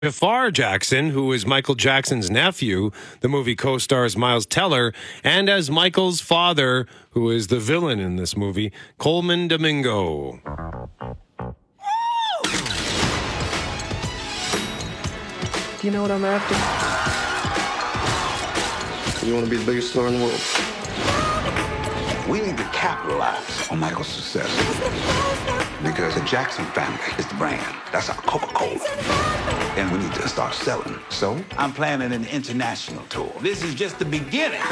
Jafar Jackson, who is Michael Jackson's nephew. The movie co-stars Miles Teller, and as Michael's father, who is the villain in this movie, Coleman Domingo. You know what I'm after? You want to be the biggest star in the world? We need to capitalize on Michael's success because the Jackson family is the brand. That's our Coca-Cola. And we need to start selling. So I'm planning an international tour. This is just the beginning.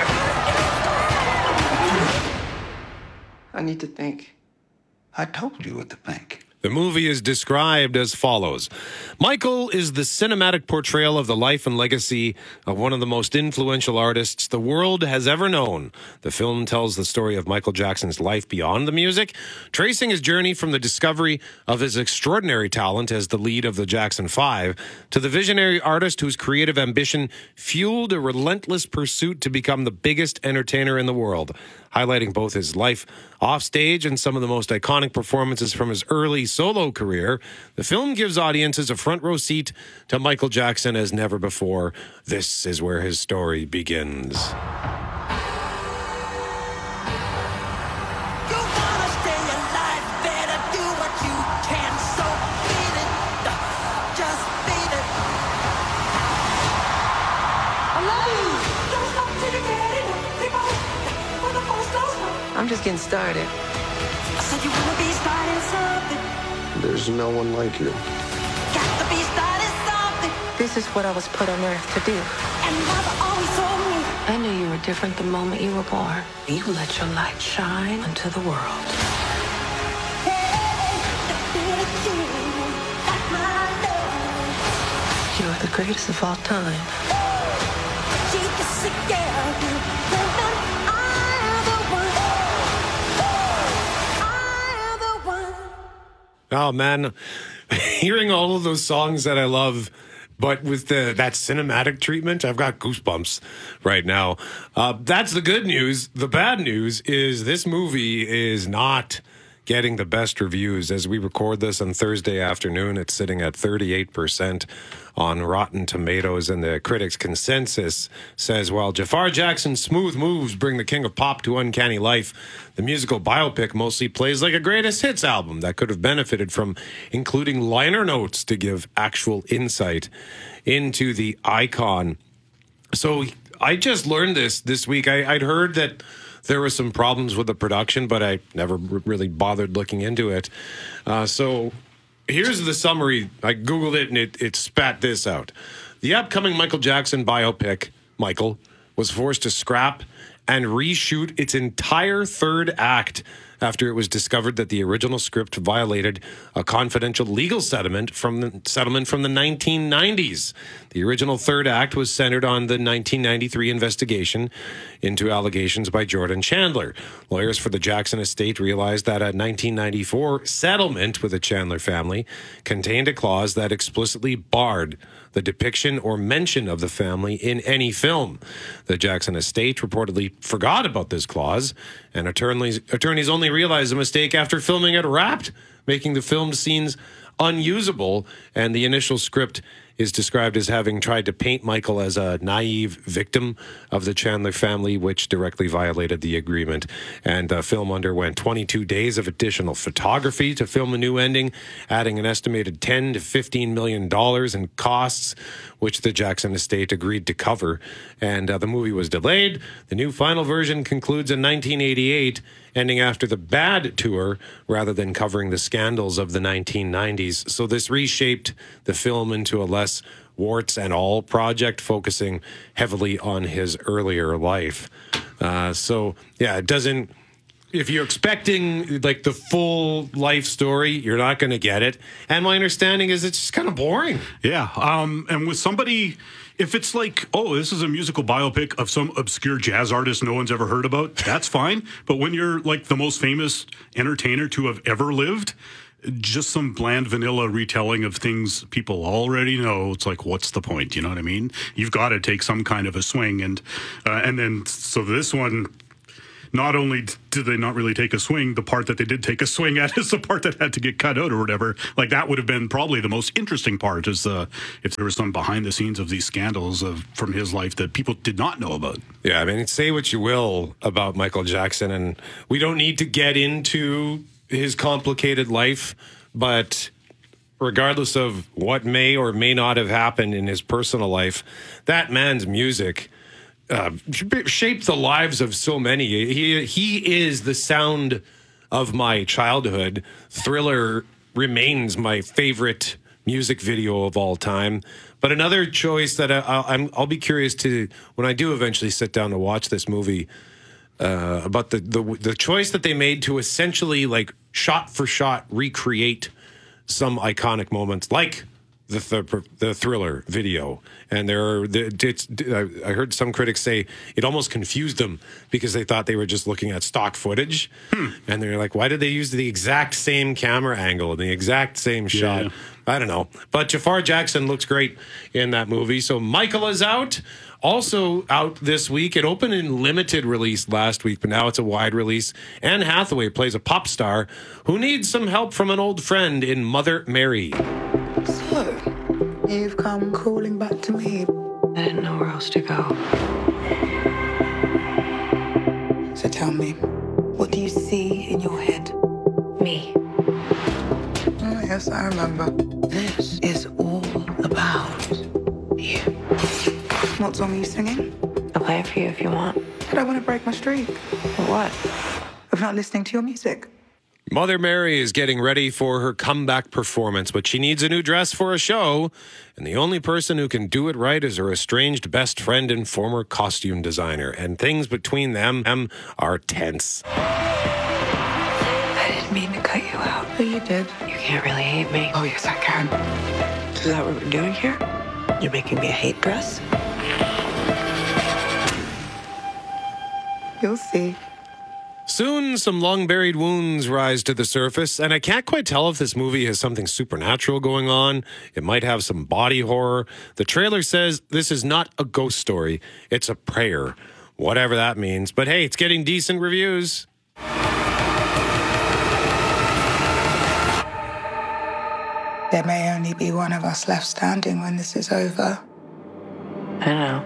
I need to think. I told you what to think. The movie is described as follows. Michael is the cinematic portrayal of the life and legacy of one of the most influential artists the world has ever known. The film tells the story of Michael Jackson's life beyond the music, tracing his journey from the discovery of his extraordinary talent as the lead of the Jackson 5 to the visionary artist whose creative ambition fueled a relentless pursuit to become the biggest entertainer in the world, highlighting both his life offstage and some of the most iconic performances from his early solo career. The film gives audiences a front row seat to Michael Jackson as never before. This is where his story begins. I'm just getting started. So you wanna be starting something? There's no one like you. Got to be starting something. This is what I was put on earth to do. And mother always told me. I knew you were different the moment you were born. You let your light shine into the world. Hey, the feeling like my love. You're the greatest of all time. She can see you. I'm the one. Oh, man. Hearing all of those songs that I love, but with that cinematic treatment, I've got goosebumps right now. That's the good news. The bad news is this movie is not getting the best reviews. As we record this on Thursday afternoon, it's sitting at 38% on Rotten Tomatoes, and the critics' consensus says, while Jafar Jackson's smooth moves bring the king of pop to uncanny life, the musical biopic mostly plays like a greatest hits album that could have benefited from including liner notes to give actual insight into the icon. So I just learned this week. I'd heard that there were some problems with the production, but I never really bothered looking into it. So here's the summary. I Googled it, and it spat this out. The upcoming Michael Jackson biopic, Michael, was forced to scrap and reshoot its entire third act after it was discovered that the original script violated a confidential legal settlement from the 1990s. The original third act was centered on the 1993 investigation into allegations by Jordan Chandler. Lawyers for the Jackson estate realized that a 1994 settlement with the Chandler family contained a clause that explicitly barred the depiction or mention of the family in any film. The Jackson estate reportedly forgot about this clause, and attorneys only realized the mistake after filming it wrapped, making the filmed scenes unusable. And the initial script is described as having tried to paint Michael as a naive victim of the Chandler family, which directly violated the agreement. And the film underwent 22 days of additional photography to film a new ending, adding an estimated $10 to $15 million in costs, which the Jackson estate agreed to cover. And the movie was delayed. The new final version concludes in 1988, ending after the Bad tour rather than covering the scandals of the 1990s. So this reshaped the film into a less warts and all project, focusing heavily on his earlier life. It doesn't... If you're expecting like the full life story, you're not going to get it. And my understanding is it's just kind of boring. Yeah. And with somebody, if it's like, oh, this is a musical biopic of some obscure jazz artist no one's ever heard about, that's fine. But when you're like the most famous entertainer to have ever lived, just some bland vanilla retelling of things people already know, it's like, what's the point? You know what I mean? You've got to take some kind of a swing. And then, so this one... not only did they not really take a swing, the part that they did take a swing at is the part that had to get cut out or whatever. Like, that would have been probably the most interesting part, is if there was some behind the scenes of these scandals from his life that people did not know about. Yeah, I mean, say what you will about Michael Jackson, and we don't need to get into his complicated life, but regardless of what may or may not have happened in his personal life, that man's music shaped the lives of so many. He is the sound of my childhood. Thriller remains my favorite music video of all time. But another choice that I'll be curious to, when I do eventually sit down to watch this movie, about the choice that they made to essentially, like, shot for shot recreate some iconic moments, like the Thriller video. And I heard some critics say it almost confused them because they thought they were just looking at stock footage. And they're like, why did they use the exact same camera angle and the exact same shot? Yeah. I don't know. But Jafar Jackson looks great in that movie. So Michael is out. Also out this week. It opened in limited release last week, but now it's a wide release. Anne Hathaway plays a pop star who needs some help from an old friend in Mother Mary. So, you've come crawling back to me. I didn't know where else to go. So tell me, what do you see in your head? Me. Oh, yes, I remember. This is all about you. What song are you singing? I'll play it for you if you want. But I want to break my streak. For what? Of not listening to your music. Mother Mary is getting ready for her comeback performance, but she needs a new dress for a show, and the only person who can do it right is her estranged best friend and former costume designer, and things between them are tense. I didn't mean to cut you out. But you did. You can't really hate me. Oh, yes, I can. Is that what we're doing here? You're making me a hate dress? You'll see. Soon, some long-buried wounds rise to the surface, and I can't quite tell if this movie has something supernatural going on. It might have some body horror. The trailer says this is not a ghost story. It's a prayer, whatever that means. But hey, it's getting decent reviews. There may only be one of us left standing when this is over. I know.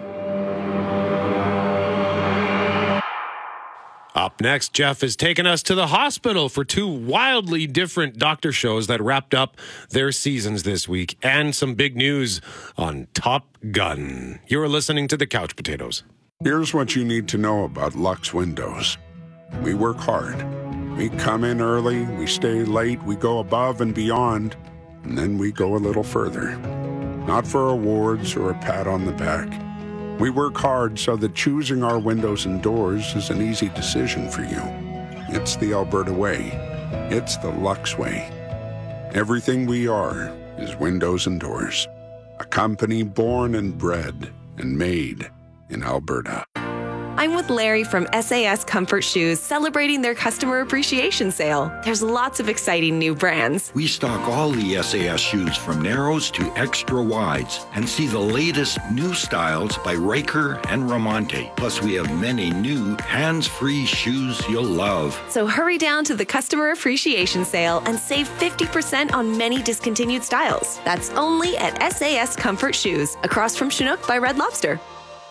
Up next, Jeff is taking us to the hospital for two wildly different doctor shows that wrapped up their seasons this week, and some big news on Top Gun. You're listening to the Couch Potatoes. Here's what you need to know about Lux Windows. We work hard. We come in early, we stay late, we go above and beyond, and then we go a little further. Not for awards or a pat on the back. We work hard so that choosing our windows and doors is an easy decision for you. It's the Alberta way. It's the Lux way. Everything we are is windows and doors. A company born and bred and made in Alberta. I'm with Larry from SAS Comfort Shoes, celebrating their customer appreciation sale. There's lots of exciting new brands. We stock all the SAS shoes from narrows to extra wides and see the latest new styles by Riker and Ramonte. Plus, we have many new hands-free shoes you'll love. So hurry down to the customer appreciation sale and save 50% on many discontinued styles. That's only at SAS Comfort Shoes, across from Chinook by Red Lobster.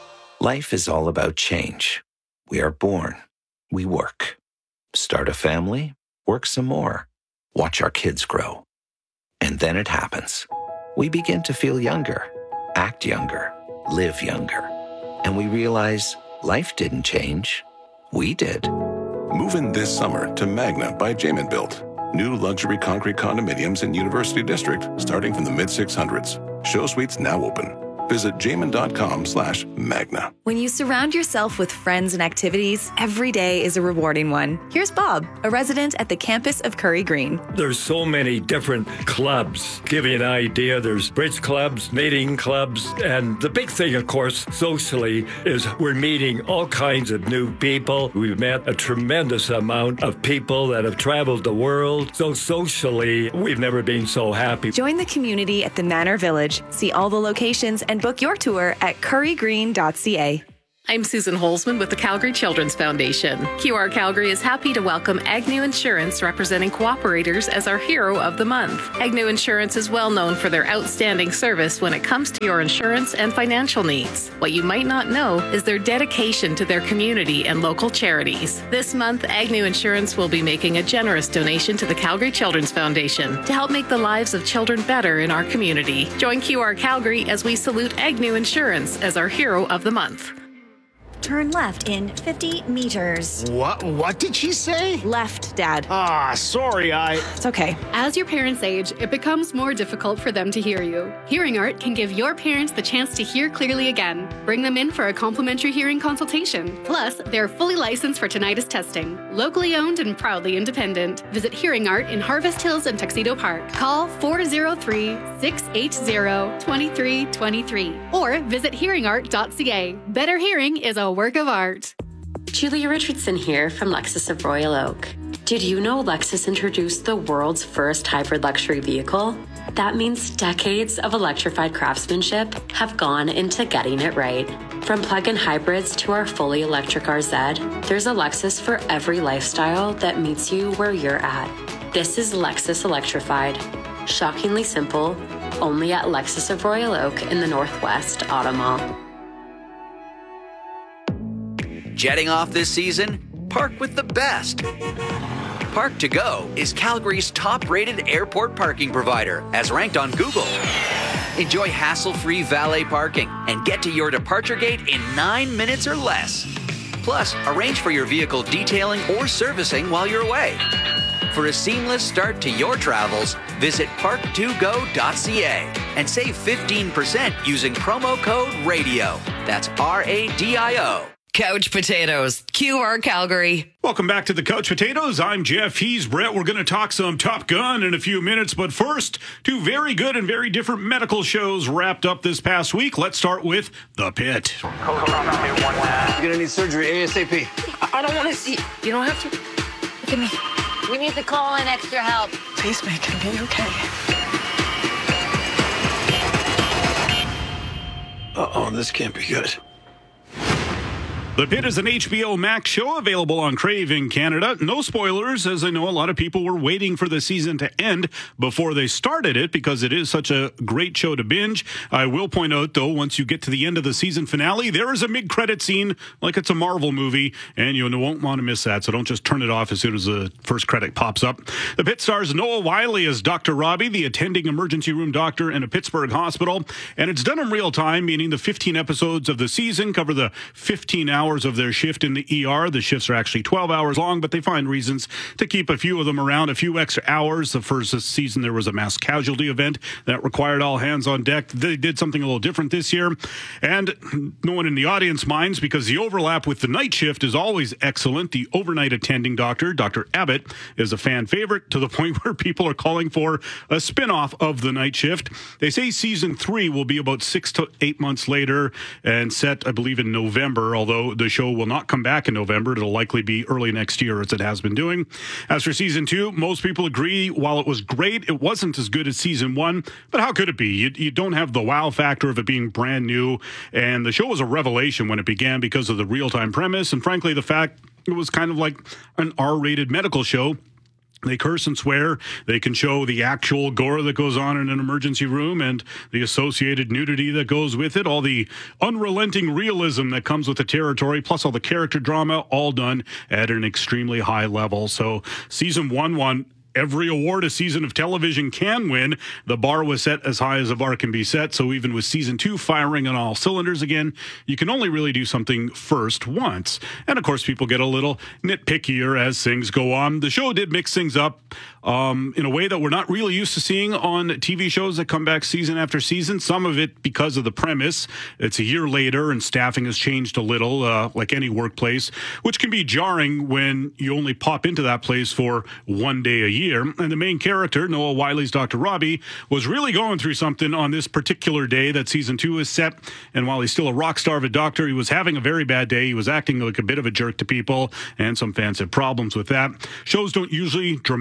Life is all about change. We are born. We work. Start a family. Work some more. Watch our kids grow. And then it happens. We begin to feel younger, act younger, live younger. And we realize life didn't change. We did. Move in this summer to Magna by Jamin Built. New luxury concrete condominiums in University District starting from the mid-600s. Show suites now open. Visit jamin.com/magna. When you surround yourself with friends and activities, every day is a rewarding one. Here's Bob, a resident at the campus of Curry Green. There's so many different clubs. Give you an idea, there's bridge clubs, knitting clubs, and the big thing, of course, socially, is we're meeting all kinds of new people. We've met a tremendous amount of people that have traveled the world. So socially, we've never been so happy. Join the community at the Manor Village. See all the locations and book your tour at currygreen.ca. I'm Susan Holzman with the Calgary Children's Foundation. QR Calgary is happy to welcome Agnew Insurance, representing cooperators, as our Hero of the Month. Agnew Insurance is well known for their outstanding service when it comes to your insurance and financial needs. What you might not know is their dedication to their community and local charities. This month, Agnew Insurance will be making a generous donation to the Calgary Children's Foundation to help make the lives of children better in our community. Join QR Calgary as we salute Agnew Insurance as our Hero of the Month. Turn left in 50 meters. What did she say? Left, Dad. Sorry, It's okay. As your parents age, it becomes more difficult for them to hear you. Hearing Art can give your parents the chance to hear clearly again. Bring them in for a complimentary hearing consultation. Plus, they're fully licensed for tinnitus testing. Locally owned and proudly independent. Visit Hearing Art in Harvest Hills and Tuxedo Park. Call 403-680-2323 or visit hearingart.ca. Better hearing is a work of art. Julia Richardson here from Lexus of Royal Oak. Did you know Lexus introduced the world's first hybrid luxury vehicle? That means decades of electrified craftsmanship have gone into getting it right. From plug-in hybrids to our fully electric RZ, there's a Lexus for every lifestyle that meets you where you're at. This is Lexus Electrified. Shockingly simple, only at Lexus of Royal Oak in the Northwest Auto Mall. Jetting off this season? Park with the best. Park to Go is Calgary's top-rated airport parking provider, as ranked on Google. Enjoy hassle-free valet parking and get to your departure gate in 9 minutes or less. Plus, arrange for your vehicle detailing or servicing while you're away. For a seamless start to your travels, visit park2go.ca and save 15% using promo code RADIO. That's RADIO. Couch Potatoes, QR Calgary. Welcome back to the Couch Potatoes. I'm Jeff. He's Brett. We're going to talk some Top Gun in a few minutes. But first, two very good and very different medical shows wrapped up this past week. Let's start with The Pit. You're going to need surgery ASAP. I don't want to see. You don't have to. Look at me. We need to call in extra help. Please make him be okay. Uh-oh, this can't be good. The Pit is an HBO Max show available on Crave in Canada. No spoilers, as I know a lot of people were waiting for the season to end before they started it because it is such a great show to binge. I will point out, though, once you get to the end of the season finale, there is a mid-credit scene like it's a Marvel movie, and you won't want to miss that, so don't just turn it off as soon as the first credit pops up. The Pit stars Noah Wiley as Dr. Robbie, the attending emergency room doctor in a Pittsburgh hospital, and it's done in real time, meaning the 15 episodes of the season cover the 15 hours of their shift in the ER. The shifts are actually 12 hours long, but they find reasons to keep a few of them around, a few extra hours. The first season, there was a mass casualty event that required all hands on deck. They did something a little different this year, and no one in the audience minds because the overlap with the night shift is always excellent. The overnight attending doctor, Dr. Abbott, is a fan favorite to the point where people are calling for a spin-off of the night shift. They say season 3 will be about 6 to 8 months later and set, I believe, in November, although the show will not come back in November. It'll likely be early next year, as it has been doing. As for season 2, most people agree while it was great, it wasn't as good as season 1. But how could it be? You don't have the wow factor of it being brand new. And the show was a revelation when it began because of the real-time premise. And frankly, the fact it was kind of like an R-rated medical show. They curse and swear. They can show the actual gore that goes on in an emergency room and the associated nudity that goes with it, all the unrelenting realism that comes with the territory, plus all the character drama, all done at an extremely high level. So season 1 won every award a season of television can win. The bar was set as high as a bar can be set. So even with season 2 firing on all cylinders again, you can only really do something first once. And of course, people get a little nitpickier as things go on. The show did mix things up in a way that we're not really used to seeing on TV shows that come back season after season. Some of it because of the premise. It's a year later and staffing has changed a little, like any workplace, which can be jarring when you only pop into that place for one day a year. And the main character, Noah Wiley's Dr. Robbie, was really going through something on this particular day that season 2 is set. And while he's still a rock star of a doctor, he was having a very bad day. He was acting like a bit of a jerk to people, and some fans had problems with that. Shows don't usually dramatically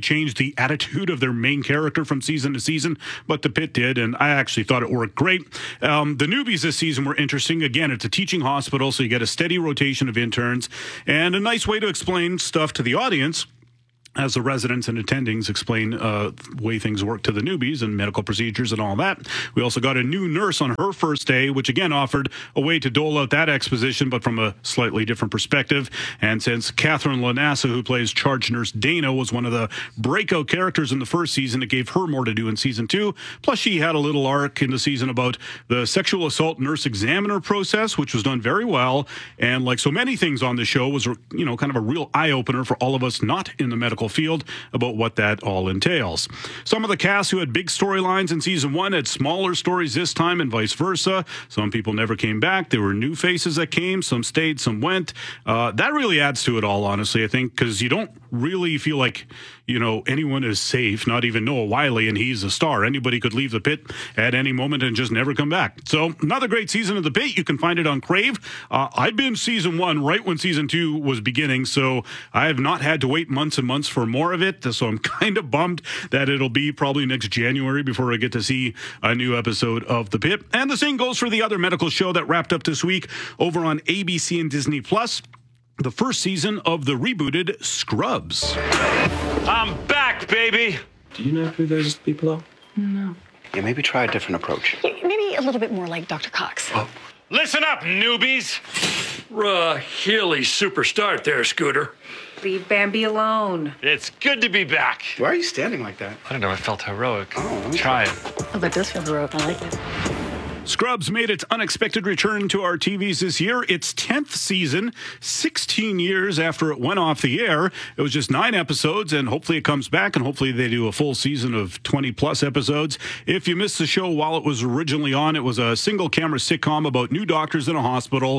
change the attitude of their main character from season to season, but The Pit did, and I actually thought it worked great. The newbies this season were interesting. Again, it's a teaching hospital, so you get a steady rotation of interns and a nice way to explain stuff to the audience as the residents and attendings explain the way things work to the newbies and medical procedures and all that. We also got a new nurse on her first day, which again offered a way to dole out that exposition, but from a slightly different perspective. And since Catherine Lanassa, who plays charge nurse Dana, was one of the breakout characters in the first season, it gave her more to do in season 2. Plus, she had a little arc in the season about the sexual assault nurse examiner process, which was done very well. And like so many things on the show, was, you know, kind of a real eye-opener for all of us not in the medical field about what that all entails. Some of the cast who had big storylines in season 1 had smaller stories this time and vice versa. Some people never came back. There were new faces that came. Some stayed, some went. That really adds to it all, honestly, I think, because you don't really feel like, you know, anyone is safe, not even Noah Wiley, and he's a star. Anybody could leave the pit at any moment and just never come back. So another great season of the pit. You can find it on Crave. I binged season 1 right when season 2 was beginning, so I have not had to wait months and months for more of it. So I'm kind of bummed that it'll be probably next January before I get to see a new episode of the pit. And the same goes for the other medical show that wrapped up this week over on ABC and Disney Plus. The first season of the rebooted Scrubs. I'm back, baby. Do you know who those people are? No. Yeah, maybe try a different approach. Maybe a little bit more like Dr. Cox. Oh. Listen up, newbies. Really superstart there, Scooter. Leave Bambi alone. It's good to be back. Why are you standing like that? I don't know. I felt heroic. Oh, Try it. Oh, that does feel heroic. I like it. Scrubs made its unexpected return to our TVs this year. Its 10th season, 16 years after it went off the air. It was just 9 episodes, and hopefully it comes back, and hopefully they do a full season of 20-plus episodes. If you missed the show while it was originally on, it was a single-camera sitcom about new doctors in a hospital.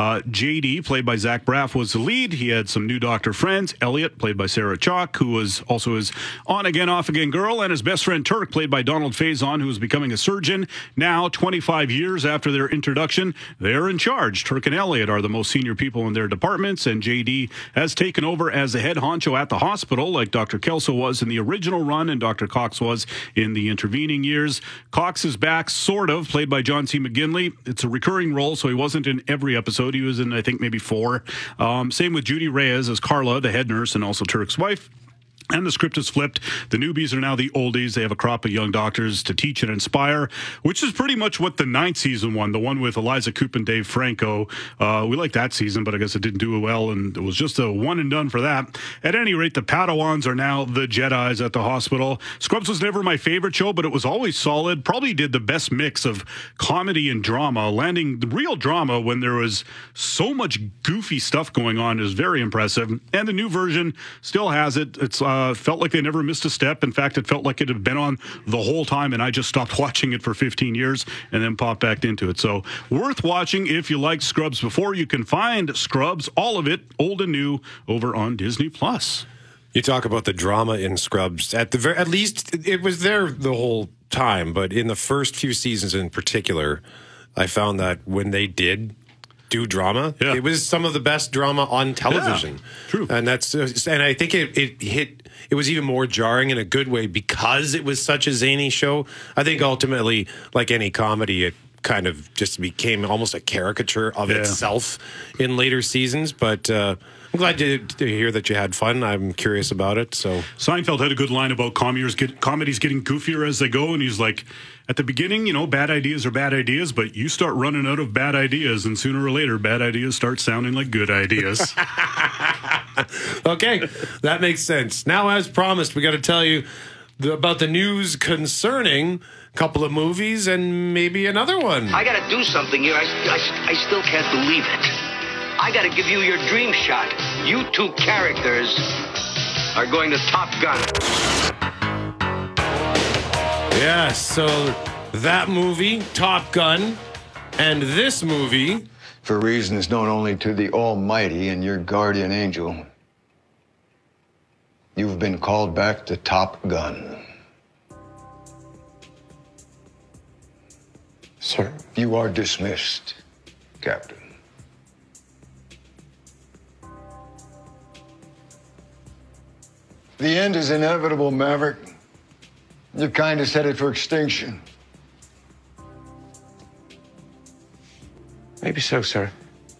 JD, played by Zach Braff, was the lead. He had some new doctor friends. Elliot, played by Sarah Chalk, who was also his on-again, off-again girl, and his best friend Turk, played by Donald Faison, who was becoming a surgeon. Now, 25 years after their introduction, they're in charge. Turk and Elliot are the most senior people in their departments, and JD has taken over as the head honcho at the hospital, like Dr. Kelso was in the original run and Dr. Cox was in the intervening years. Cox is back, sort of, played by John C. McGinley. It's a recurring role, so he wasn't in every episode. He was in, I think, maybe 4. Same with Judy Reyes as Carla, the head nurse and also Turk's wife. And the script is flipped. The newbies are now the oldies. They have a crop of young doctors to teach and inspire, which is pretty much what the 9th season won, the one with Eliza Coupe and Dave Franco. We liked that season, but I guess it didn't do well, and it was just a one and done for that. At any rate, the Padawans are now the Jedis at the hospital. Scrubs was never my favorite show, but it was always solid. Probably did the best mix of comedy and drama, landing the real drama when there was so much goofy stuff going on is very impressive. And the new version still has it. It's felt like they never missed a step. In fact, it felt like it had been on the whole time, and I just stopped watching it for 15 years and then popped back into it. So worth watching if you liked Scrubs before. You can find Scrubs, all of it, old and new, over on Disney Plus. You talk about the drama in Scrubs. At least it was there the whole time, but in the first few seasons in particular, I found that when they did do drama, it was some of the best drama on television. Yeah, true. And I think it was even more jarring in a good way because it was such a zany show. I think ultimately, like any comedy, it kind of just became almost a caricature of itself in later seasons. But I'm glad to hear that you had fun. I'm curious about it. So Seinfeld had a good line about comedies getting goofier as they go, and he's like, at the beginning, you know, bad ideas are bad ideas, but you start running out of bad ideas, and sooner or later, bad ideas start sounding like good ideas. Okay, that makes sense. Now, as promised, we got to tell you about the news concerning a couple of movies and maybe another one. I got to do something here. I still can't believe it. I got to give you your dream shot. You 2 characters are going to Top Gun. Yeah, so that movie, Top Gun, and this movie, For reasons known only to the Almighty and your guardian angel, you've been called back to Top Gun. Sir, you are dismissed, Captain. The end is inevitable, Maverick. Your kind is headed for extinction. Maybe so, sir.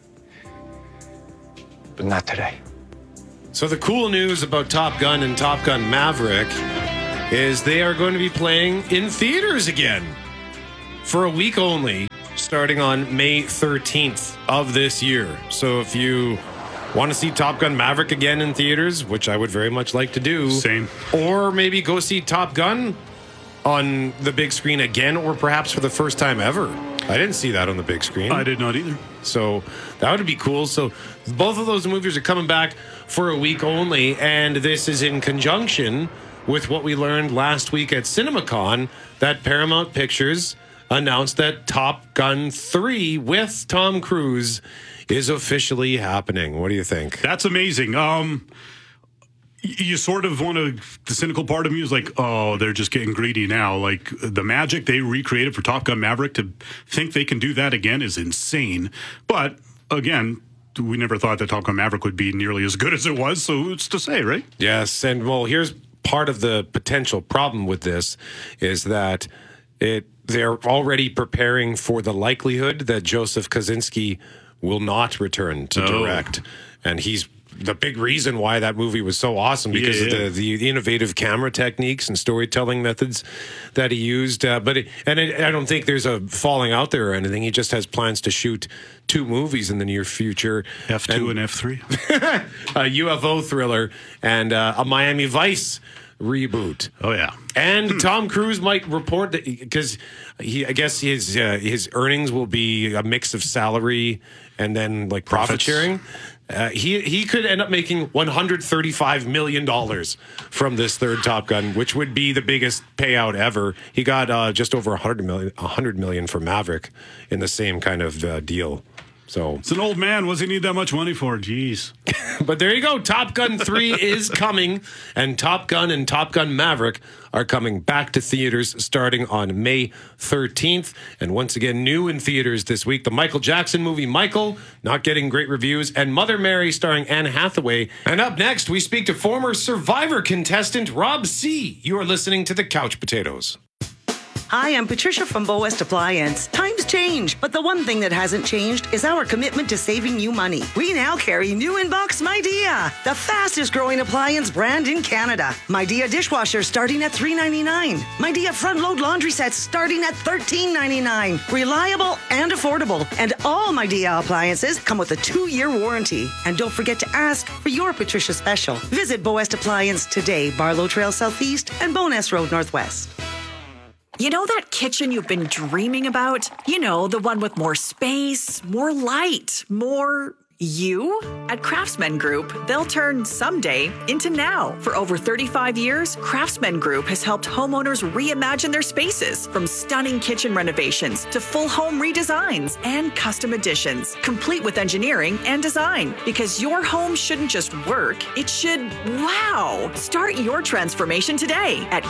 But not today. So the cool news about Top Gun and Top Gun Maverick is they are going to be playing in theaters again for a week only, starting on May 13th of this year. So if you want to see Top Gun Maverick again in theaters, which I would very much like to do. Same. Or maybe go see Top Gun on the big screen again, or perhaps for the first time ever. I didn't see that on the big screen. I did not either. So that would be cool. So both of those movies are coming back for a week only, and this is in conjunction with what we learned last week at CinemaCon, that Paramount Pictures announced that Top Gun 3 with Tom Cruise is officially happening. What do you think? That's amazing. You sort of want to, the cynical part of me is like, oh, they're just getting greedy now. Like, the magic they recreated for Top Gun Maverick, to think they can do that again is insane. But again, we never thought that Top Gun Maverick would be nearly as good as it was, so it's to say, right? Yes, and well, here's part of the potential problem with this is that they're already preparing for the likelihood that Joseph Kosinski will not return to direct. And he's the big reason why that movie was so awesome, because of the innovative camera techniques and storytelling methods that he used. I don't think there's a falling out there or anything. He just has plans to shoot 2 movies in the near future. F2 and F3. A UFO thriller and a Miami Vice reboot. Oh, yeah. And Tom Cruise might report that, because I guess his earnings will be a mix of salary and then like profit sharing. He could end up making $135 million from this third Top Gun, which would be the biggest payout ever. He got just over $100 million for Maverick in the same kind of deal. So it's an old man. What's he need that much money for? Jeez. But there you go. Top Gun 3 is coming, and Top Gun and Top Gun Maverick are coming back to theaters starting on May 13th. And once again, new in theaters this week, the Michael Jackson movie Michael, not getting great reviews, and Mother Mary starring Anne Hathaway. And up next, we speak to former Survivor contestant Rob C. You are listening to The Couch Potatoes. Hi, I'm Patricia from Bow West Appliance. Times change, but the one thing that hasn't changed is our commitment to saving you money. We now carry new in-box Midea, the fastest growing appliance brand in Canada. Midea dishwasher starting at $3.99. Midea front-load laundry sets starting at $13.99. Reliable and affordable. And all Midea appliances come with a 2-year warranty. And don't forget to ask for your Patricia special. Visit Bow West Appliance today, Barlow Trail Southeast and Bowness Road Northwest. You know that kitchen you've been dreaming about? You know, the one with more space, more light, more you? At Craftsman Group, they'll turn someday into now. For over 35 years, Craftsman Group has helped homeowners reimagine their spaces, from stunning kitchen renovations to full home redesigns and custom additions, complete with engineering and design. Because your home shouldn't just work, it should wow. Start your transformation today at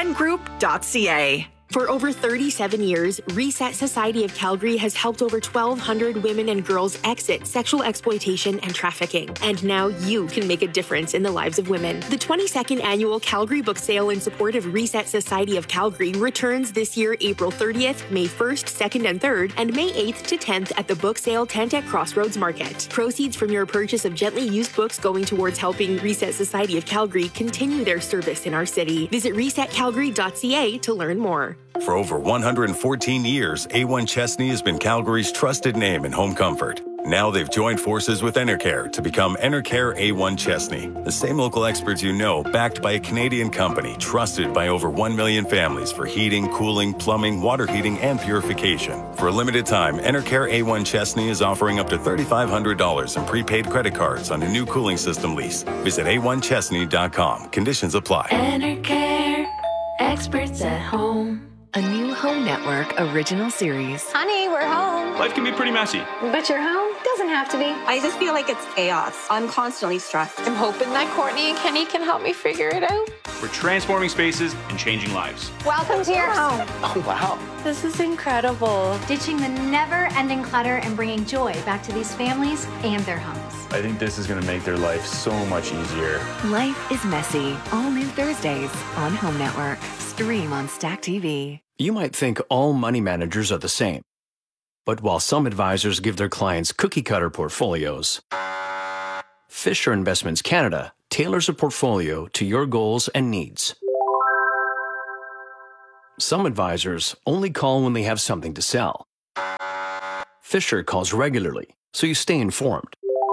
craftsmangroup.ca. For over 37 years, Reset Society of Calgary has helped over 1,200 women and girls exit sexual exploitation and trafficking. And now you can make a difference in the lives of women. The 22nd annual Calgary Book Sale in support of Reset Society of Calgary returns this year, April 30th, May 1st, 2nd, and 3rd, and May 8th to 10th at the Book Sale tent at Crossroads Market. Proceeds from your purchase of gently used books going towards helping Reset Society of Calgary continue their service in our city. Visit resetcalgary.ca to learn more. For over 114 years, A1 Chesney has been Calgary's trusted name in home comfort. Now they've joined forces with Enercare to become Enercare A1 Chesney. The same local experts you know, backed by a Canadian company, trusted by over 1 million families for heating, cooling, plumbing, water heating, and purification. For a limited time, Enercare A1 Chesney is offering up to $3,500 in prepaid credit cards on a new cooling system lease. Visit a1chesney.com. Conditions apply. Enercare, experts at home. A new Home Network original series. Honey, we're home. Life can be pretty messy. But your home doesn't have to be. I just feel like it's chaos. I'm constantly stressed. I'm hoping that Courtney and Kenny can help me figure it out. We're transforming spaces and changing lives. Welcome to your home. Oh, wow. This is incredible. Ditching the never-ending clutter and bringing joy back to these families and their homes. I think this is going to make their life so much easier. Life is Messy. All new Thursdays on Home Network. Stream on Stack TV. You might think all money managers are the same. But while some advisors give their clients cookie-cutter portfolios, Fisher Investments Canada tailors a portfolio to your goals and needs. Some advisors only call when they have something to sell. Fisher calls regularly, so you stay informed.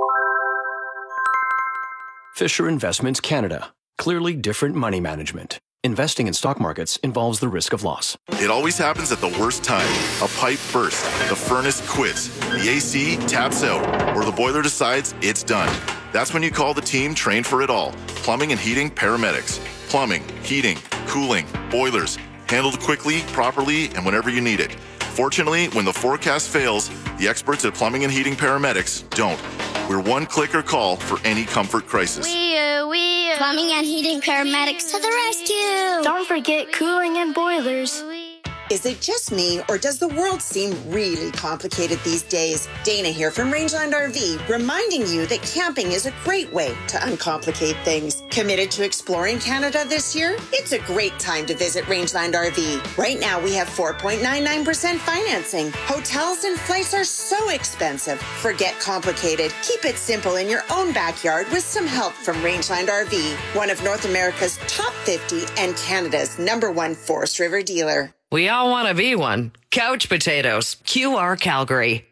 Fisher Investments Canada. Clearly different money management. Investing in stock markets involves the risk of loss. It always happens at the worst time. A pipe bursts, the furnace quits, the AC taps out, or the boiler decides it's done. That's when you call the team trained for it all. Plumbing and heating paramedics. Plumbing, heating, cooling, boilers. Handled quickly, properly, and whenever you need it. Fortunately, when the forecast fails, the experts at Plumbing and Heating Paramedics don't. We're one click or call for any comfort crisis. Plumbing and Heating Paramedics to the rescue! Don't forget cooling and boilers. Is it just me, or does the world seem really complicated these days? Dana here from Rangeland RV, reminding you that camping is a great way to uncomplicate things. Committed to exploring Canada this year? It's a great time to visit Rangeland RV. Right now, we have 4.99% financing. Hotels and flights are so expensive. Forget complicated. Keep it simple in your own backyard with some help from Rangeland RV, one of North America's top 50 and Canada's #1 Forest River dealer. We all want to be one. Couch Potatoes, QR Calgary.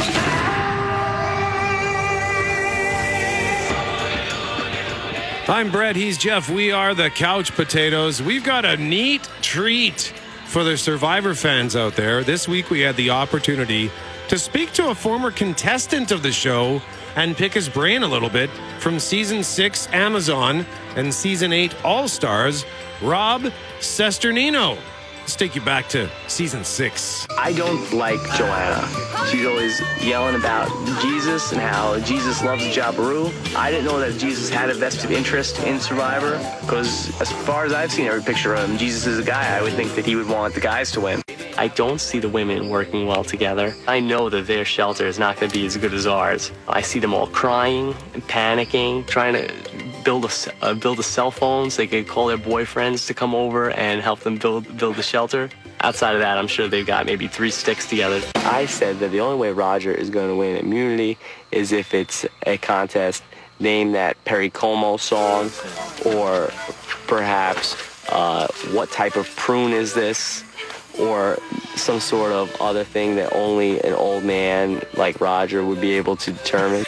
I'm Brett, he's Jeff. We are the Couch Potatoes. We've got a neat treat for the Survivor fans out there. This week we had the opportunity to speak to a former contestant of the show and pick his brain a little bit from Season 6 Amazon and Season 8 All-Stars, Rob Cesternino. Let's take you back to Season 6. I don't like Joanna. She's always yelling about Jesus and how Jesus loves Jabiru. I didn't know that Jesus had a vested interest in Survivor, because as far as I've seen every picture of him, Jesus is a guy. I would think that he would want the guys to win. I don't see the women working well together. I know that their shelter is not going to be as good as ours. I see them all crying and panicking, trying to build a cell phone so they could call their boyfriends to come over and help them build the shelter. Outside of that, I'm sure they've got maybe 3 sticks together. I said that the only way Roger is going to win immunity is if it's a contest named that Perry Como song, or perhaps what type of prune is this, or some sort of other thing that only an old man like Roger would be able to determine.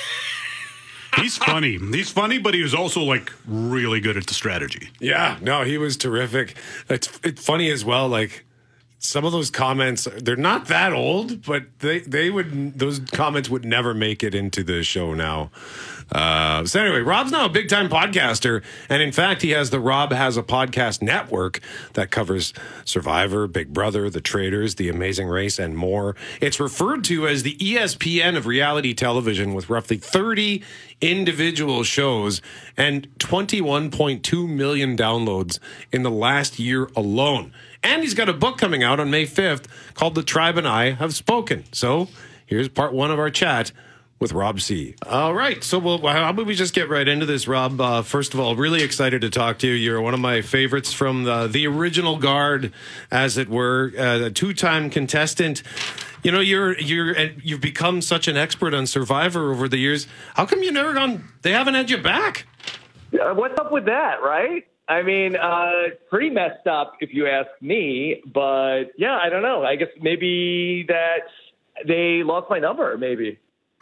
He's funny. He's funny, but he was also like really good at the strategy. Yeah, no, he was terrific. It's funny as well. Like some of those comments, they're not that old, but those comments would never make it into the show now. So anyway, Rob's now a big time podcaster. And in fact, he has the Rob Has a Podcast network that covers Survivor, Big Brother, The Traitors, The Amazing Race, and more. It's referred to as the ESPN of reality television, with roughly 30 individual shows and 21.2 million downloads in the last year alone. And he's got a book coming out on May 5th called The Tribe and I Have Spoken. So here's part 1 of our chat with Rob C. All right, so how about we just get right into this, Rob? First of all, really excited to talk to you. You're one of my favorites from the original guard, as it were, a 2-time contestant. You know, you've become such an expert on Survivor over the years. How come they haven't had you back? What's up with that, right? I mean, pretty messed up if you ask me, but yeah, I don't know. I guess maybe that they lost my number, maybe.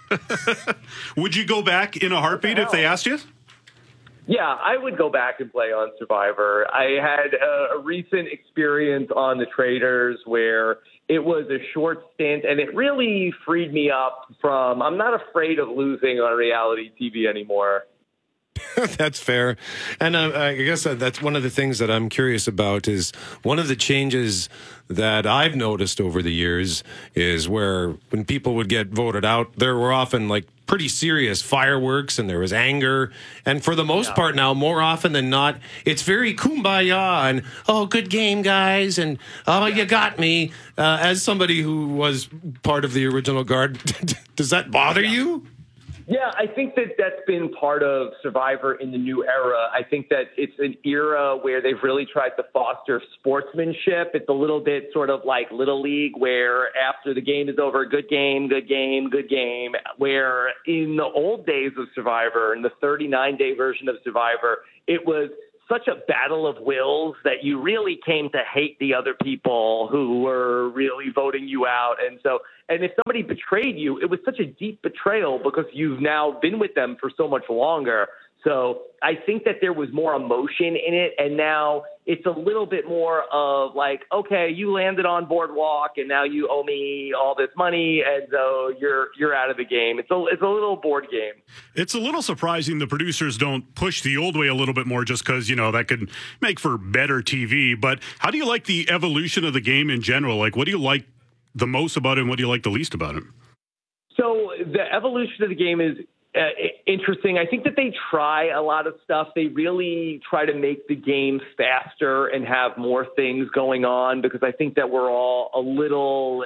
Would you go back in a heartbeat if they asked you? Yeah, I would go back and play on Survivor. I had a recent experience on The Traitors where it was a short stint, and it really freed me up from, I'm not afraid of losing on reality TV anymore. That's fair. And I guess that's one of the things that I'm curious about is one of the changes that I've noticed over the years is where when people would get voted out, there were often like pretty serious fireworks and there was anger. And for the most part now, more often than not, it's very kumbaya and, oh, good game, guys. And, oh, you got me. As somebody who was part of the original guard, does that bother you? Yeah, I think that that's been part of Survivor in the new era. I think that it's an era where they've really tried to foster sportsmanship. It's a little bit sort of like Little League, where after the game is over, good game, good game, good game. Where in the old days of Survivor, in the 39-day version of Survivor, it was such a battle of wills that you really came to hate the other people who were really voting you out. And if somebody betrayed you, it was such a deep betrayal because you've now been with them for so much longer. So I think that there was more emotion in it, and now it's a little bit more of like, okay, you landed on Boardwalk, and now you owe me all this money, and so you're out of the game. It's a little board game. It's a little surprising the producers don't push the old way a little bit more, just because that could make for better TV. But how do you like the evolution of the game in general? Like, what do you like the most about it, and what do you like the least about it? So the evolution of the game is interesting. I think that they try a lot of stuff. They really try to make the game faster and have more things going on, because I think that we're all a little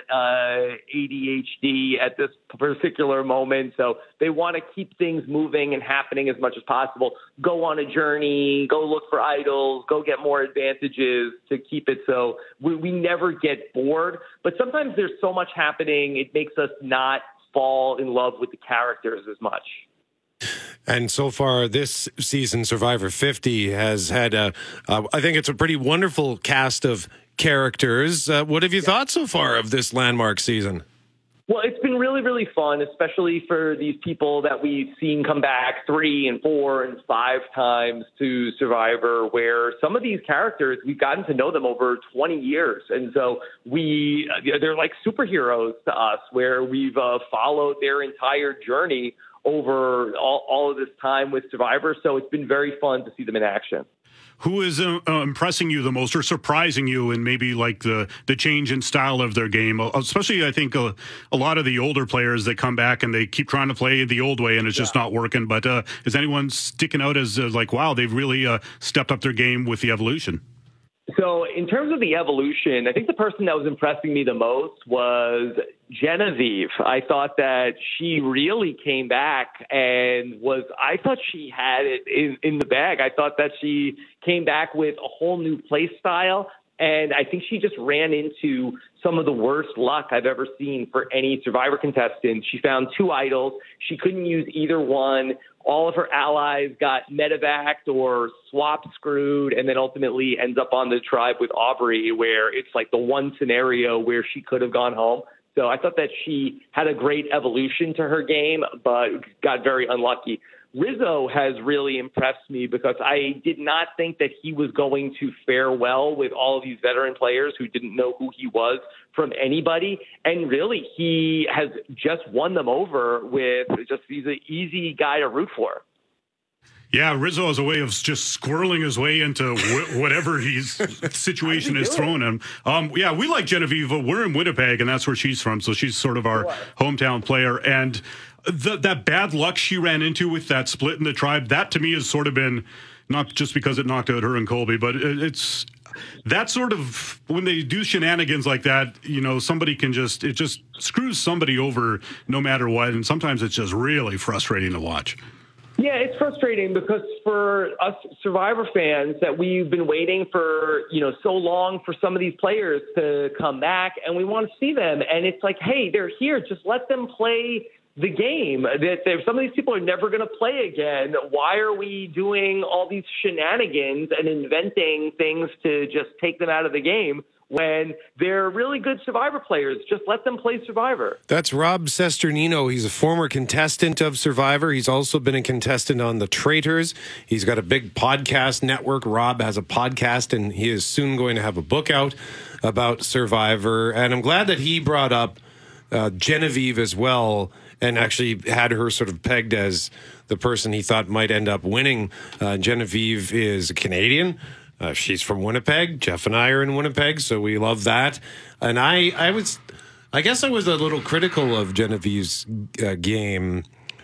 ADHD at this particular moment. So they want to keep things moving and happening as much as possible. Go on a journey, go look for idols, go get more advantages to keep it so we never get bored. But sometimes there's so much happening, it makes us not fall in love with the characters as much. And so far this season, Survivor 50 has had I think it's a pretty wonderful cast of characters. What have you thought so far of this landmark season? Well, it's been really, really fun, especially for these people that we've seen come back 3 and 4 and 5 times to Survivor, where some of these characters, we've gotten to know them over 20 years. And so they're like superheroes to us, where we've followed their entire journey over all of this time with Survivor. So it's been very fun to see them in action. Who is impressing you the most, or surprising you in maybe like the change in style of their game? Especially, I think, a lot of the older players that come back and they keep trying to play the old way and it's just not working. But is anyone sticking out as like, wow, they've really stepped up their game with the evolution? So in terms of the evolution, I think the person that was impressing me the most was Genevieve. I thought that she really came back and I thought she had it in the bag. I thought that she came back with a whole new play style. And I think she just ran into some of the worst luck I've ever seen for any Survivor contestant. She found 2 idols. She couldn't use either one. All of her allies got medevaced or swap screwed, and then ultimately ends up on the tribe with Aubrey, where it's like the one scenario where she could have gone home. So I thought that she had a great evolution to her game, but got very unlucky. Rizzo has really impressed me because I did not think that he was going to fare well with all of these veteran players who didn't know who he was from anybody. And really, he has just won them over with he's an easy guy to root for. Yeah, Rizzo has a way of just squirreling his way into whatever his situation is thrown him. Yeah, we like Genevieve. We're in Winnipeg, and that's where she's from. So she's sort of our hometown player. And that bad luck she ran into with that split in the tribe, that to me has sort of been, not just because it knocked out her and Colby, but it's that sort of, when they do shenanigans like that, somebody can it just screws somebody over no matter what. And sometimes it's just really frustrating to watch. Yeah, it's frustrating because for us Survivor fans that we've been waiting for, so long for some of these players to come back, and we want to see them. And it's like, hey, they're here. Just let them play the game. That some of these people are never going to play again. Why are we doing all these shenanigans and inventing things to just take them out of the game when they're really good Survivor players? Just let them play Survivor. That's Rob Cesternino. He's a former contestant of Survivor. He's also been a contestant on The Traitors. He's got a big podcast network. Rob has a podcast, and he is soon going to have a book out about Survivor. And I'm glad that he brought up Genevieve as well, and actually had her sort of pegged as the person he thought might end up winning. Genevieve is a Canadian. She's from Winnipeg. Jeff and I are in Winnipeg, so we love that. And I guess I was a little critical of Genevieve's game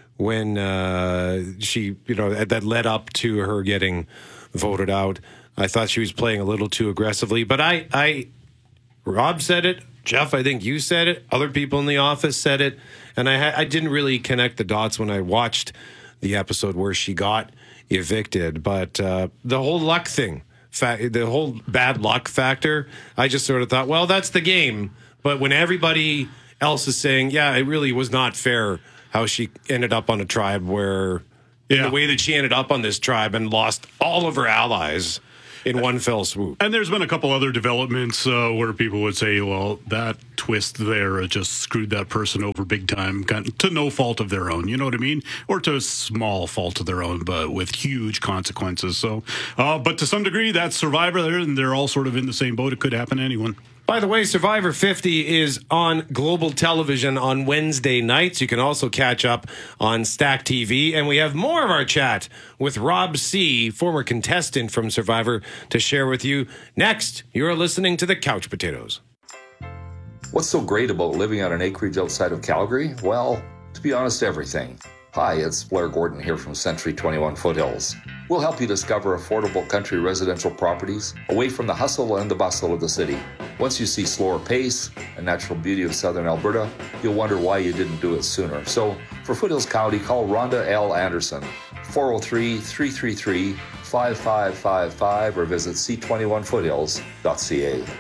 when she, that led up to her getting voted out. I thought she was playing a little too aggressively, but Rob said it, Jeff, I think you said it. Other people in the office said it. And I didn't really connect the dots when I watched the episode where she got evicted. But the whole luck thing, the whole bad luck factor, I just sort of thought, well, that's the game. But when everybody else is saying, yeah, it really was not fair how she ended up on a tribe where, the way that she ended up on this tribe and lost all of her allies in one fell swoop. And there's been a couple other developments where people would say, well, that twist there just screwed that person over big time, to no fault of their own, you know what I mean? Or to a small fault of their own, but with huge consequences. So, but to some degree, that's Survivor there, and they're all sort of in the same boat. It could happen to anyone. By the way, Survivor 50 is on Global Television on Wednesday nights. You can also catch up on Stack TV. And we have more of our chat with Rob C., former contestant from Survivor, to share with you. Next, you're listening to the Couch Potatoes. What's so great about living on an acreage outside of Calgary? Well, to be honest, everything. Hi, it's Blair Gordon here from Century 21 Foothills. We'll help you discover affordable country residential properties away from the hustle and the bustle of the city. Once you see slower pace and natural beauty of southern Alberta, you'll wonder why you didn't do it sooner. So for Foothills County, call Rhonda L. Anderson, 403-333-5555 or visit c21foothills.ca.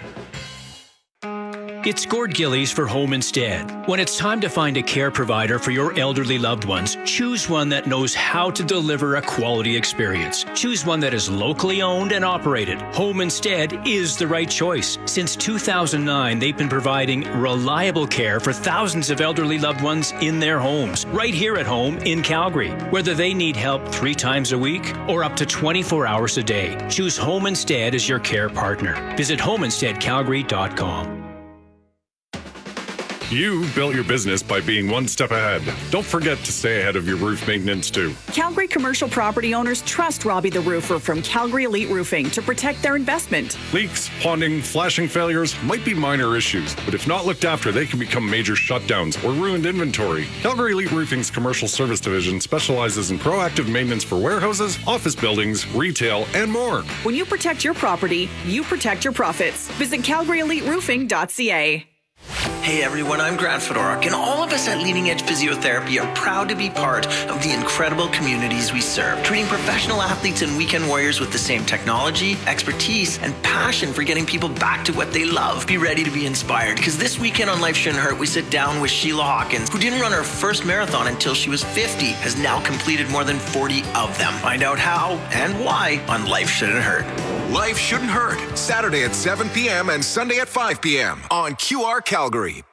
It's Gord Gillies for Home Instead. When it's time to find a care provider for your elderly loved ones, choose one that knows how to deliver a quality experience. Choose one that is locally owned and operated. Home Instead is the right choice. Since 2009, they've been providing reliable care for thousands of elderly loved ones in their homes, right here at home in Calgary. Whether they need help 3 times a week or up to 24 hours a day, choose Home Instead as your care partner. Visit homeinsteadcalgary.com. You built your business by being one step ahead. Don't forget to stay ahead of your roof maintenance, too. Calgary commercial property owners trust Robbie the Roofer from Calgary Elite Roofing to protect their investment. Leaks, ponding, flashing failures might be minor issues, but if not looked after, they can become major shutdowns or ruined inventory. Calgary Elite Roofing's commercial service division specializes in proactive maintenance for warehouses, office buildings, retail, and more. When you protect your property, you protect your profits. Visit CalgaryEliteRoofing.ca. Hey everyone, I'm Grant Fedoruk, and all of us at Leading Edge Physiotherapy are proud to be part of the incredible communities we serve, treating professional athletes and weekend warriors with the same technology, expertise, and passion for getting people back to what they love. Be ready to be inspired, because this weekend on Life Shouldn't Hurt, we sit down with Sheila Hawkins, who didn't run her first marathon until she was 50, has now completed more than 40 of them. Find out how and why on Life Shouldn't Hurt. Life Shouldn't Hurt, Saturday at 7 p.m. and Sunday at 5 p.m. on QR Calgary.